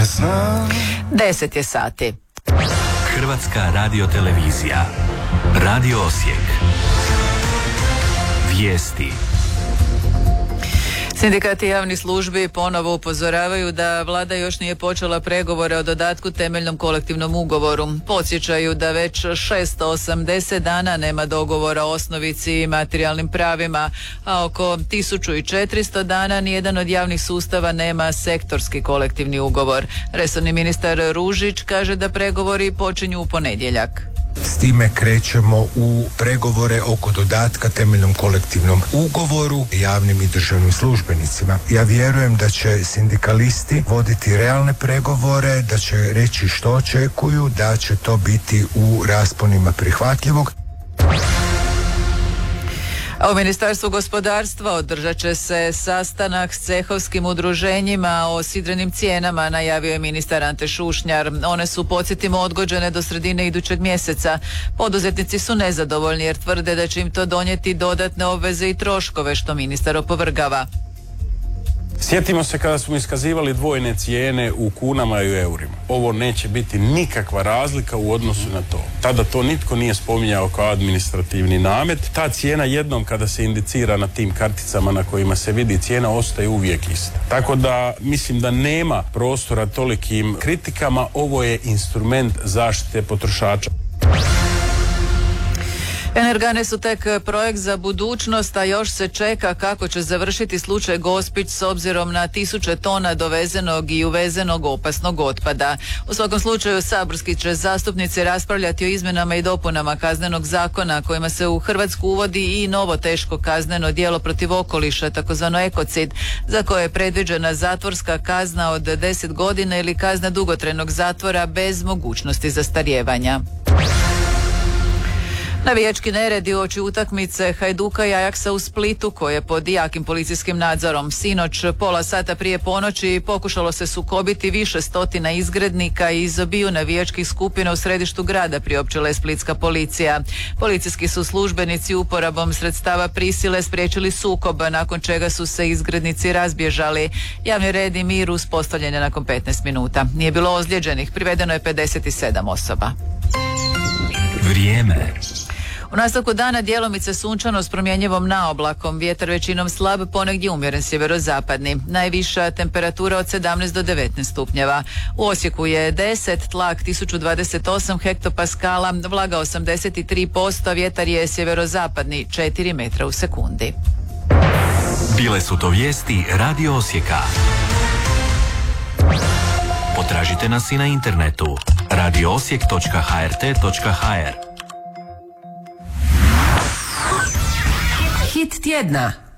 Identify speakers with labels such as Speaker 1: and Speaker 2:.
Speaker 1: Ja znam.
Speaker 2: 10 je sati.
Speaker 3: Hrvatska radiotelevizija. Radio Osijek. Vijesti.
Speaker 2: Sindikati javnih službi ponovo upozoravaju da vlada još nije počela pregovore o dodatku temeljnom kolektivnom ugovoru. Podsjećaju da već 680 dana nema dogovora o osnovici i materijalnim pravima, a oko 1400 dana nijedan od javnih sustava nema sektorski kolektivni ugovor. Resorni ministar Ružić kaže da pregovori počinju u ponedjeljak.
Speaker 1: S time krećemo u pregovore oko dodatka temeljnom kolektivnom ugovoru javnim i državnim službenicima. Ja vjerujem da će sindikalisti voditi realne pregovore, da će reći što očekuju, da će to biti u rasponima prihvatljivog.
Speaker 2: A u Ministarstvu gospodarstva održat će se sastanak s cehovskim udruženjima o sidrenim cijenama, najavio je ministar Ante Šušnjar. One su, podsjetimo, odgođene do sredine idućeg mjeseca. Poduzetnici su nezadovoljni jer tvrde da će im to donijeti dodatne obveze i troškove, što ministar opovrgava.
Speaker 4: Sjetimo se kada smo iskazivali dvojne cijene u kunama i u eurima. Ovo neće biti nikakva razlika u odnosu na to. Tada to nitko nije spominjao kao administrativni namet. Ta cijena jednom kada se indicira na tim karticama na kojima se vidi cijena ostaje uvijek ista. Tako da mislim da nema prostora tolikim kritikama. Ovo je instrument zaštite potrošača.
Speaker 2: Energane su tek projekt za budućnost, a još se čeka kako će završiti slučaj Gospić s obzirom na 1000 tona dovezenog i uvezenog opasnog otpada. U svakom slučaju saborski će zastupnici raspravljati o izmjenama i dopunama Kaznenog zakona kojima se u Hrvatsku uvodi i novo teško kazneno djelo protiv okoliša, takozvano ekocid, za koje je predviđena zatvorska kazna od 10 godina ili kazna dugotrajnog zatvora bez mogućnosti zastarijevanja. Navijački neredi uoči utakmice Hajduka i Ajaksa u Splitu, koje je pod jakim policijskim nadzorom. Sinoć, pola sata prije ponoći, pokušalo se sukobiti više stotina izgrednika iz obiju navijačkih skupina u središtu grada, priopćila je splitska policija. Policijski su službenici uporabom sredstava prisile spriječili sukob, nakon čega su se izgrednici razbježali. Javni red i mir uspostavljen je nakon 15 minuta. Nije bilo ozlijeđenih, privedeno je 57 osoba.
Speaker 3: Vrijeme.
Speaker 2: U nastavku dana djelomice sunčano s promjenjivom naoblakom, vjetar većinom slab, ponegdje umjeren sjeverozapadni. Najviša temperatura od 17 do 19 stupnjeva. U Osijeku je 10, tlak 1028 hektopaskala, vlaga 83%, vjetar je sjeverozapadni 4 metra u sekundi.
Speaker 3: Bile su to vijesti Radio Osijeka. Potražite nas i na internetu radioosijek.hrt.hr.
Speaker 5: Hit tjedna.